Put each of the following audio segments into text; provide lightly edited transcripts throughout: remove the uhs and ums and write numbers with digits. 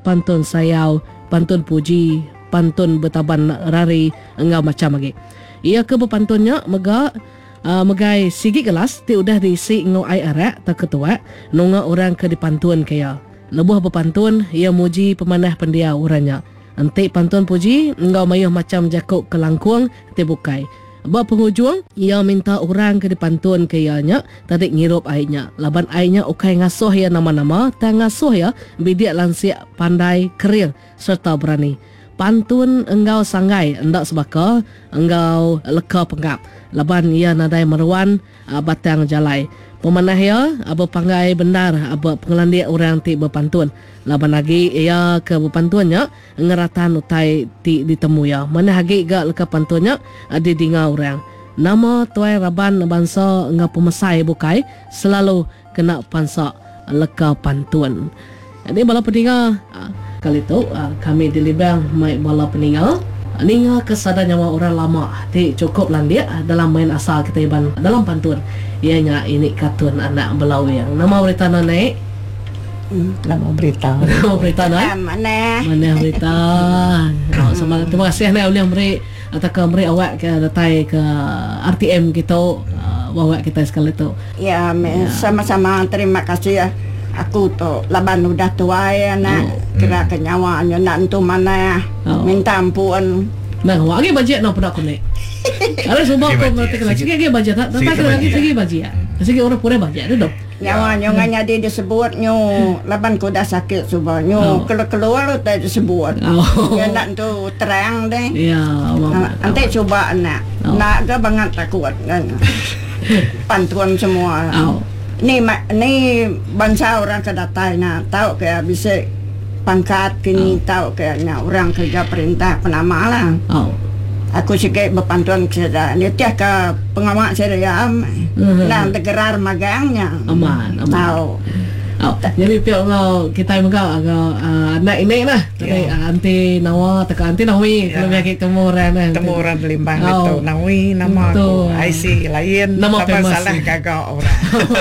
pantun sayau, pantun puji, pantun betaban rari engau macam lagi. Ia ke berpantunnya megai sigi kelas ti udah diisi ngau ai arak tak ketua nunga orang ke dipantun kaya. Lebuh berpantun ia muji pemanah pendia orangnya. Antik pantun puji engau mayuh macam jakuk kelangkuang ti bukai. Ba penghujung ia minta orang ke dipantun kayanya tarik ngirup airnya. Laban airnya ukai ngasuh ya nama-nama, tak ngasuh ya bidik lansiak pandai keril serta berani. Pantun engau sanggai endak sebaka engau leka penggap. Laban ia nadai meruan batang jalai. Pemanah ya aba pangai benar aba pengelandia orang ti berpantun. Laban lagi ia ke berpantunnya ngeratan utai ti ditemu ya. Mana hagi ga leka pantunnya di dinga orang. Nama tuai raban bangsa engau pemesai bukai selalu kena pansa leka pantun. Jadi bala pendengar kali tu kami di Libang mai bala peninggal ninga kesada nyawa orang lama ti cukup landia dalam main asal kita iban dalam pantun ianya ini katun anak belau yang nama berita naik nama berita mana berita sama terima kasih nih uliang beri atau ke beri awak ke datai ke RTM kita bawa kita sekali tu ya sama-sama terima kasih ya. Aku tu laban udah tua ya nak kira kenyawanya nak tu mana minta ampun. Nah, wagi bajet no pada aku ni. Ada semua aku ngerti kalau sige bajet tak lagi sige bajet. Sige orang pura bajet tu dong. Nyawanya nganya dia disebut nyo laban ku dah sakit subah nyo keluar tu disebut. Ya nak tu terang deh. Ya, nanti coba nak ke banget takut kan. Pantun semua. Ni bangsa orang kedatai na tahu ke bisa pangkat kini tahu ke orang kerja perintah penama lah. Aku sikit berpantun kepada dia tiap ke pengamak saya dan tegerar magangnya. Aman. Tahu. Jadi pihak ngau kita mengau anak ini lah. Jadi anti nawa teka anti nawi kalau biar kita temuran Limbang itu nawi nama aku IC lain nama salah kagak orang.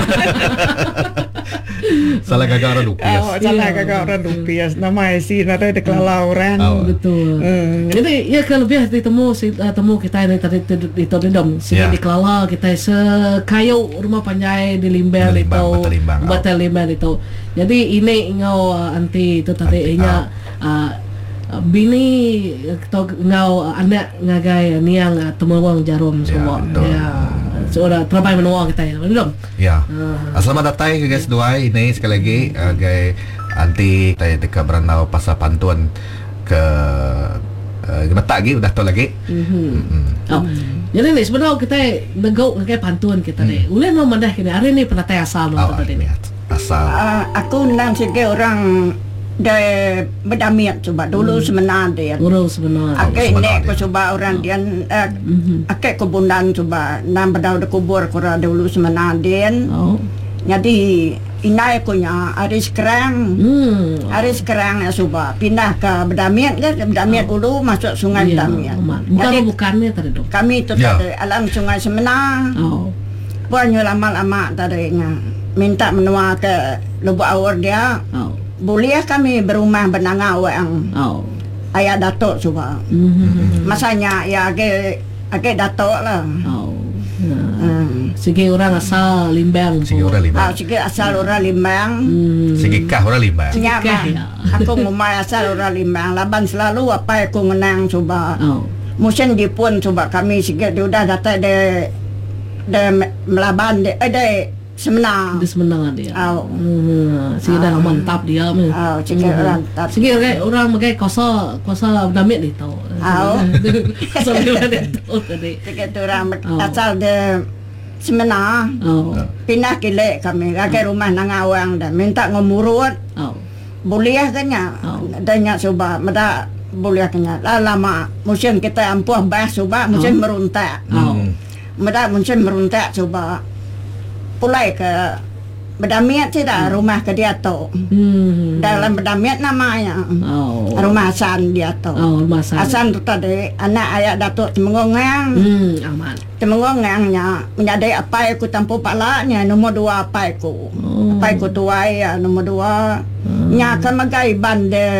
Salah kagak orang Lupias. Salah kagak orang Lupias. Nama IC nada deklala orang. Betul. Jadi ya kalau biar temu kita ini tadi di Todendam sini deklala kita sekayu rumah panjai di Limbang itu Batal Limbang itu. Jadi ini ngau anti itu tadi nya bini atau ngau anak ngagai niang temuang jarum semua. Ya. Sudah terbaik menuang kita ya. Betul? Ya. Selamat datang guys dua ini sekali lagi gai anti kita dekat beranau pasal pantun ke gemetak lagi udah tahu lagi. Jadi ni sebenarnya kita negau ngagai pantun kita ni. Ulun mau mendah kini hari ni pernah tanya asal tadi ni. Asal. Aku nang sikit orang dari Bedamiat coba dulu semenar dia. Akai nek ko coba orang dia akai kebundan coba nang bedau de kubur ko dulu semenar dia. Jadi inai ko nya aris kerang. Aris kerang ya coba pindah ke Bedamiat ke Bedamiat dulu masuk sungai Bedamiat. Jadi bukannya tadi dok. Kami tu tadi alam sungai semenar. Puanyo lama-lama tadinya minta menua ke Lubuk Awur dia. Boleh kami berumah benangau yang ayah datuk coba. Masanya ya agak datuk lah. Segi orang asal Limbang. Segi asal orang Limbang. Segi kah orang Limbang. Aku ngumai asal orang Limbang. Laban selalu apa aku ngenang coba. Musim dipun coba kami sikit dia udah datang de Melaban de semenang. Dia semenang dia. Sigi dah mantap dia. Sigi mantap. Sigi orang magai kosa Bedamiat dia tahu. Kosa Bedamiat dia tahu tadi. Sigi orang asal de semenang. Pindah kilek kami. Agak rumah nang awang dan minta ngomurut. Boleh kanya. Danya coba. Mada boleh kanya. Lama musim kita ampuh bahas coba. Musim meruntak. Mada musim meruntak coba. Pulai ke Bedamiat tidak rumah ke dia tu. Dalam Bedamiat namanya. Rumah Hasan dia tu. Hasan tu tadi anak ayah Datuk Temenggongang. Aman. Temenggonggangnya menjadi apa aku tampu palanya nombor 2 apa aku. Apa aku tua ya nombor 2. Nya kan magai bande